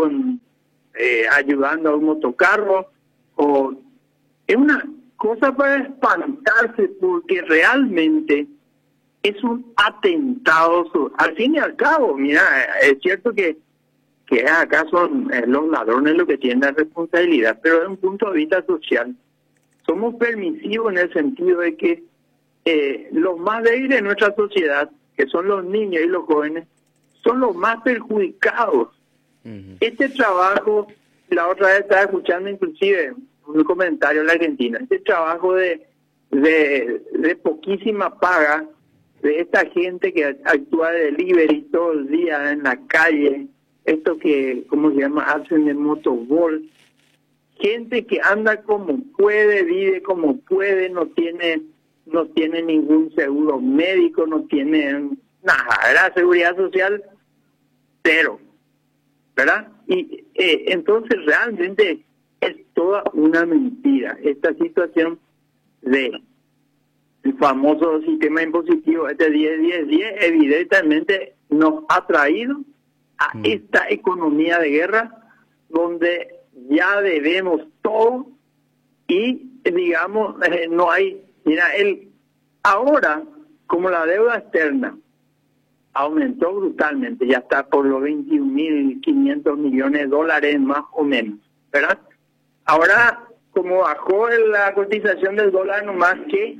con ayudando a un motocarro, o es una cosa para espantarse, porque realmente es un atentado. Al fin y al cabo, mira, es cierto que acá son los ladrones los que tienen la responsabilidad, pero desde un punto de vista social, somos permisivos en el sentido de que los más débiles de nuestra sociedad, que son los niños y los jóvenes, son los más perjudicados. Este trabajo, la otra vez estaba escuchando inclusive un comentario en la Argentina, este trabajo de poquísima paga, de esta gente que actúa de delivery todo el día en la calle, esto que, ¿cómo se llama?, hacen el motobolt, gente que anda como puede, vive como puede, no tiene ningún seguro médico, no tiene nada, ¿verdad? Seguridad social, cero, ¿verdad? Y entonces realmente es toda una mentira esta situación de el famoso sistema impositivo, este 10-10-10, evidentemente nos ha traído a esta economía de guerra donde ya debemos todo y digamos no hay, mira, ahora como la deuda externa aumentó brutalmente, ya está por los 21.500 millones de dólares más o menos, ¿verdad? Ahora como bajó la cotización del dólar nomás que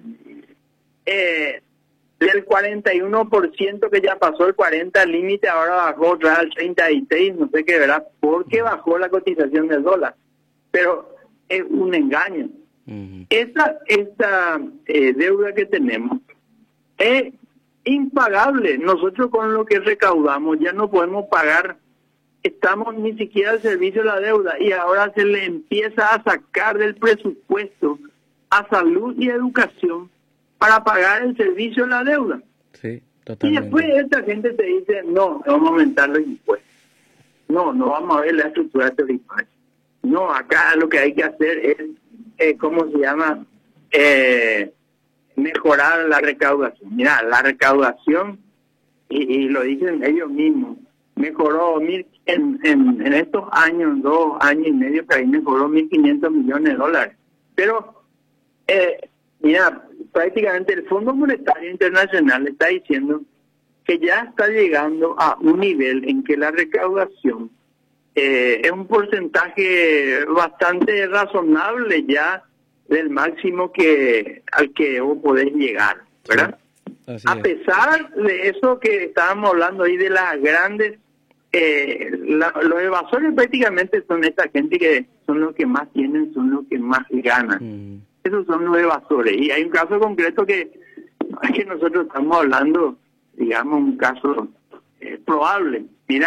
del 41% que ya pasó el 40 al límite, ahora bajó otra al 36, no sé qué, ¿verdad? Porque bajó la cotización del dólar. Pero es un engaño. Esta deuda que tenemos es impagable. Nosotros con lo que recaudamos ya no podemos pagar, estamos ni siquiera al servicio de la deuda y ahora se le empieza a sacar del presupuesto a salud y educación para pagar el servicio de la deuda. Sí, totalmente. Y después esta gente te dice, no, vamos a aumentar los impuestos. No vamos a ver la estructura de este impuesto. No, acá lo que hay que hacer es ¿cómo se llama? Mejorar la recaudación. Mira, la recaudación, y lo dicen ellos mismos, mejoró en estos años, 2 años y medio, que ahí mejoró 1.500 millones de dólares. Pero, mira, prácticamente el Fondo Monetario Internacional está diciendo que ya está llegando a un nivel en que la recaudación es un porcentaje bastante razonable ya del máximo al que vos podés llegar, ¿verdad? Sí, a pesar de eso que estábamos hablando ahí de las grandes, los evasores prácticamente son esta gente que son los que más tienen, son los que más ganan. Esos son los evasores. Y hay un caso concreto que nosotros estamos hablando, digamos, un caso probable. Mira,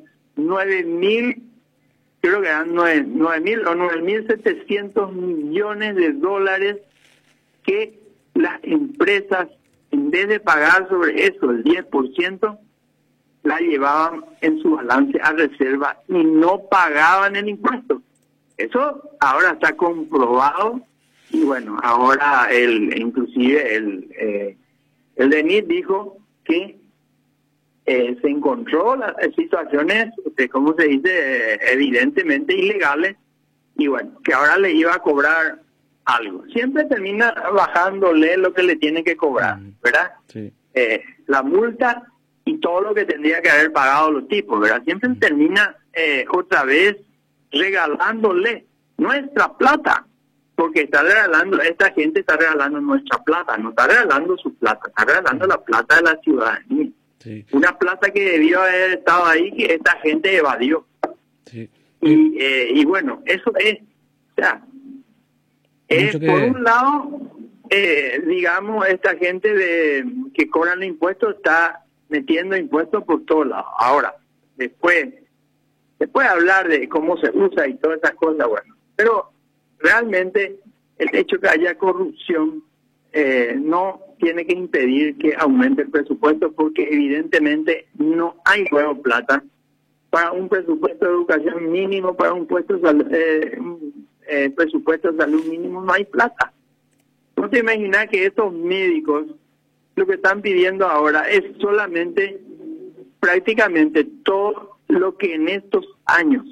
9.000, creo que eran 9.000 o 9.700 millones de dólares que las empresas, en vez de pagar sobre eso el 10%, la llevaban en su balance a reserva y no pagaban el impuesto. Eso ahora está comprobado. Y bueno, ahora inclusive el DENIT dijo que se encontró las situaciones, ¿cómo se dice?, evidentemente ilegales, y bueno, que ahora le iba a cobrar algo. Siempre termina bajándole lo que le tiene que cobrar, ¿verdad? Sí. La multa y todo lo que tendría que haber pagado los tipos, ¿verdad? Siempre termina otra vez regalándole nuestra plata. Porque esta gente está regalando nuestra plata, no está regalando su plata, está regalando la plata de la ciudadanía. Sí. Una plata que debió haber estado ahí, que esta gente evadió. Sí. Y bueno, eso es, o sea, por un lado, digamos, esta gente que cobra el impuesto está metiendo impuestos por todos lados. Ahora, después, se puede hablar de cómo se usa y todas esas cosas, bueno, pero realmente el hecho que haya corrupción no tiene que impedir que aumente el presupuesto, porque evidentemente no hay nueva plata para un presupuesto de educación mínimo, para un presupuesto de salud mínimo, no hay plata. No te imaginas que estos médicos lo que están pidiendo ahora es solamente prácticamente todo lo que en estos años